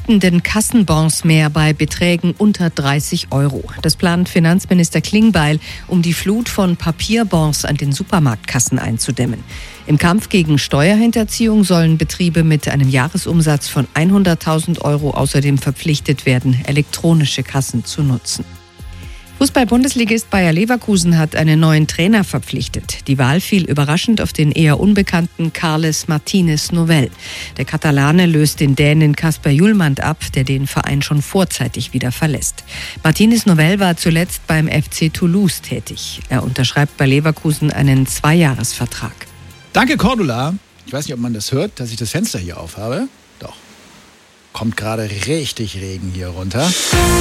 verpflichtenden Kassenbons mehr bei Beträgen unter 30 €. Das plant Finanzminister Klingbeil, um die Flut von Papierbons an den Supermarktkassen einzudämmen. Im Kampf gegen Steuerhinterziehung sollen Betriebe mit einem Jahresumsatz von 100.000 € außerdem verpflichtet werden, elektronische Kassen zu nutzen. Fußball-Bundesligist Bayer Leverkusen hat einen neuen Trainer verpflichtet. Die Wahl fiel überraschend auf den eher unbekannten Carles Martínez Novell. Der Katalane löst den Dänen Kasper Hjulmand ab, der den Verein schon vorzeitig wieder verlässt. Martínez Novell war zuletzt beim FC Toulouse tätig. Er unterschreibt bei Leverkusen einen 2-Jahres-Vertrag. Danke, Cordula. Ich weiß nicht, ob man das hört, dass ich das Fenster hier aufhabe. Doch. Kommt gerade richtig Regen hier runter.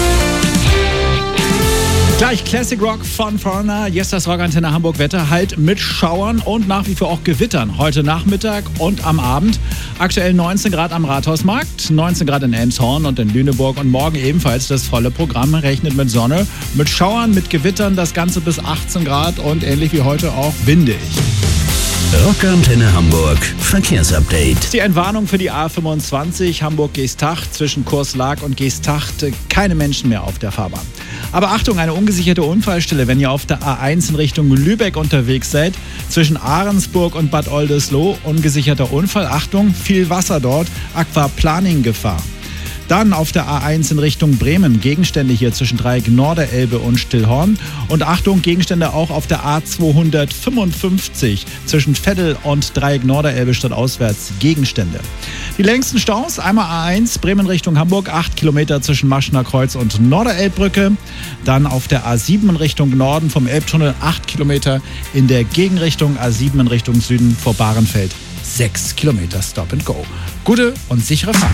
Gleich Classic Rock von Foreigner. Jetzt das Rockantenne Hamburg Wetter halt mit Schauern und nach wie vor auch Gewittern. Heute Nachmittag und am Abend. Aktuell 19 Grad am Rathausmarkt, 19 Grad in Elmshorn und in Lüneburg und morgen ebenfalls das volle Programm. Rechnet mit Sonne, mit Schauern, mit Gewittern, das Ganze bis 18 Grad und ähnlich wie heute auch windig. Rockantenne Hamburg Verkehrsupdate. Die Entwarnung für die A25 Hamburg-Geesthacht zwischen Kurslaak und Geesthacht. Keine Menschen mehr auf der Fahrbahn. Aber Achtung, eine ungesicherte Unfallstelle, wenn ihr auf der A1 in Richtung Lübeck unterwegs seid. Zwischen Ahrensburg und Bad Oldesloe ungesicherter Unfall. Achtung, viel Wasser dort. Aquaplaning-Gefahr. Dann auf der A1 in Richtung Bremen Gegenstände hier zwischen Dreieck Norderelbe und Stillhorn. Und Achtung, Gegenstände auch auf der A255 zwischen Veddel und Dreieck Norderelbe stadtauswärts Gegenstände. Die längsten Staus, einmal A1 Bremen Richtung Hamburg, 8 Kilometer zwischen Maschener Kreuz und Norderelbbrücke. Dann auf der A7 in Richtung Norden vom Elbtunnel 8 Kilometer. In der Gegenrichtung A7 in Richtung Süden vor Bahrenfeld 6 Kilometer Stop and Go. Gute und sichere Fahrt.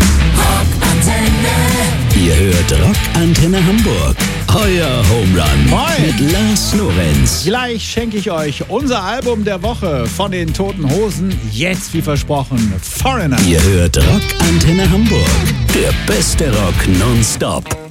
Ihr hört Rockantenne Hamburg. Euer Home Run mit Lars Lorenz. Gleich schenke ich euch unser Album der Woche von den Toten Hosen. Jetzt, wie versprochen, Foreigner. Ihr hört Rockantenne Hamburg. Der beste Rock nonstop.